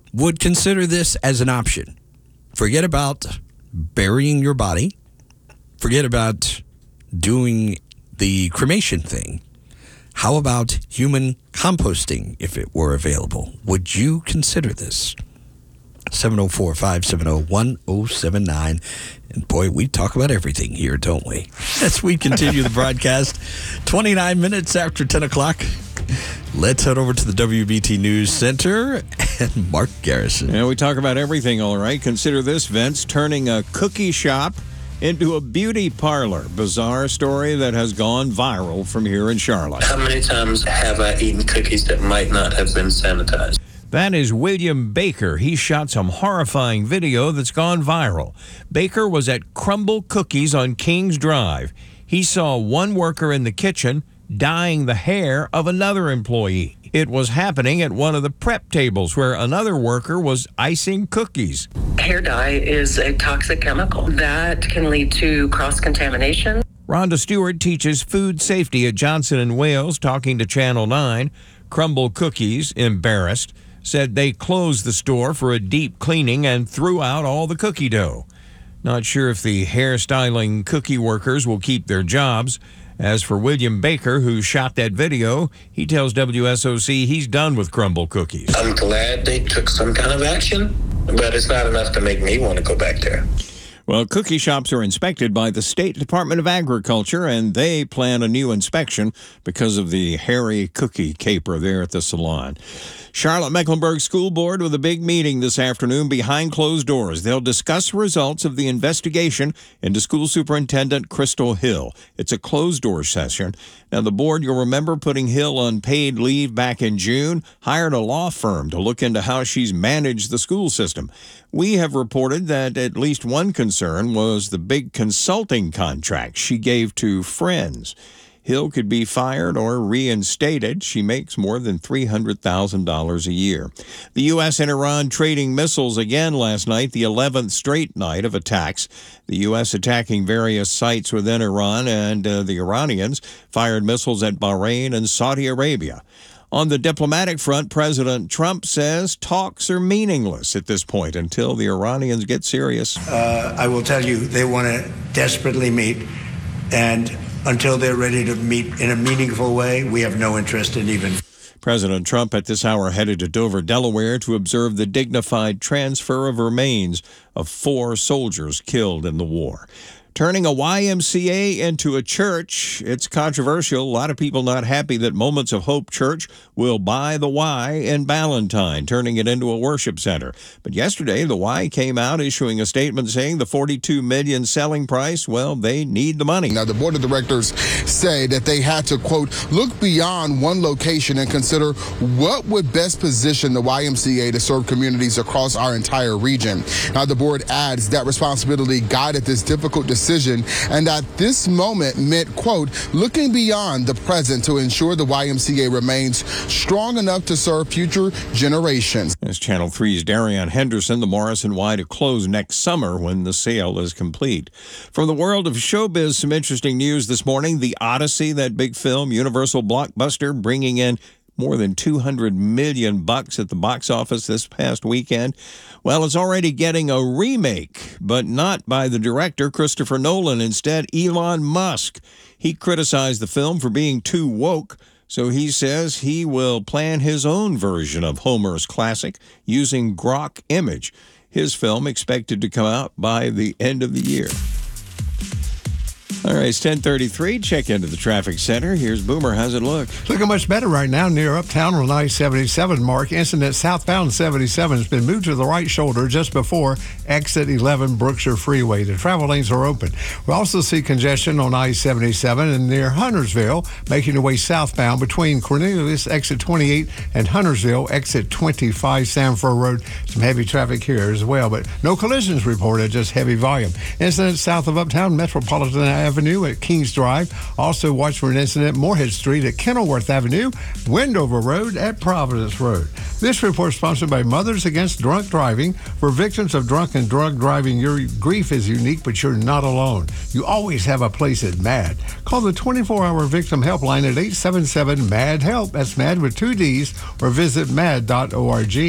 would consider this as an option. Forget about burying your body. Forget about doing the cremation thing. How about human composting if it were available? Would you consider this? 704-570-1079. And boy, we talk about everything here, don't we? As we continue the broadcast, 29 minutes after 10 o'clock. Let's head over to the WBT News Center and Mark Garrison. Yeah, we talk about everything, all right. Consider this, Vince, turning a cookie shop into a beauty parlor. Bizarre story that has gone viral from here in Charlotte. How many times have I eaten cookies that might not have been sanitized? That is William Baker. He shot some horrifying video that's gone viral. Baker was at Crumble Cookies on Kings Drive. He saw one worker in the kitchen dyeing the hair of another employee. It was happening at one of the prep tables where another worker was icing cookies. Hair dye is a toxic chemical that can lead to cross-contamination. Rhonda Stewart teaches food safety at Johnson & Wales, talking to Channel 9. Crumble Cookies, embarrassed, said they closed the store for a deep cleaning and threw out all the cookie dough. Not sure if the hairstyling cookie workers will keep their jobs. As for William Baker, who shot that video, he tells WSOC he's done with Crumble Cookies. I'm glad they took some kind of action, but it's not enough to make me want to go back there. Well, cookie shops are inspected by the State Department of Agriculture, and they plan a new inspection because of the hairy cookie caper there at the salon. Charlotte-Mecklenburg School Board with a big meeting this afternoon behind closed doors. They'll discuss results of the investigation into School Superintendent Crystal Hill. It's a closed-door session. Now, the board, you'll remember, putting Hill on paid leave back in June, hired a law firm to look into how she's managed the school system. We have reported that at least one concern was the big consulting contract she gave to friends. Hill could be fired or reinstated. She makes more than $300,000 a year. The U.S. and Iran trading missiles again last night, the 11th straight night of attacks. The U.S. attacking various sites within Iran, and the Iranians fired missiles at Bahrain and Saudi Arabia. On the diplomatic front, President Trump says talks are meaningless at this point until the Iranians get serious. I will tell you, they want to desperately meet, and until they're ready to meet in a meaningful way, we have no interest in even. President Trump at this hour headed to Dover, Delaware to observe the dignified transfer of remains of 4 soldiers killed in the war. Turning a YMCA into a church, it's controversial. A lot of people not happy that Moments of Hope Church will buy the Y in Ballantyne, turning it into a worship center. But yesterday, the Y came out issuing a statement saying the $42 million selling price, well, they need the money. Now, the board of directors say that they had to, quote, look beyond one location and consider what would best position the YMCA to serve communities across our entire region. Now, the board adds that responsibility guided this difficult decision, and that this moment meant, quote, looking beyond the present to ensure the YMCA remains strong enough to serve future generations. As Channel 3's Darian Henderson, the Morrison Y to close next summer when the sale is complete. From the world of showbiz, some interesting news this morning. The Odyssey, that big film, Universal blockbuster, bringing in more than $200 million at the box office this past weekend. Well, it's already getting a remake, but not by the director, Christopher Nolan. Instead, Elon Musk. He criticized the film for being too woke, so he says he will plan his own version of Homer's classic using Grok image. His film expected to come out by the end of the year. All right, it's 10:33. Check into the traffic center. Here's Boomer. How's it look? Looking much better right now near Uptown on I-77, Mark. Incident southbound 77 has been moved to the right shoulder just before exit 11 Brookshire Freeway. The travel lanes are open. We also see congestion on I-77 and near Huntersville, making your way southbound between Cornelius, exit 28, and Huntersville, exit 25, Sanford Road. Some heavy traffic here as well, but no collisions reported, just heavy volume. Incident south of Uptown Metropolitan Avenue at Kings Drive. Also watch for an incident Moorhead Street at Kenilworth Avenue, Wendover Road at Providence Road. This report is sponsored by Mothers Against Drunk Driving. For victims of drunk and drug driving, your grief is unique, but you're not alone. You always have a place at MAD. Call the 24-hour victim helpline at 877-MAD-HELP. That's MAD with 2 Ds, or visit mad.org.